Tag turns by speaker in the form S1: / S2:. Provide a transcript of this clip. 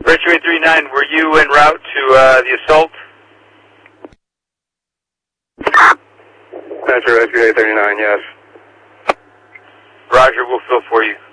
S1: Rescue 839, were you en route to the assault?
S2: Metro Rescue 839, yes.
S1: Roger, we'll fill for you.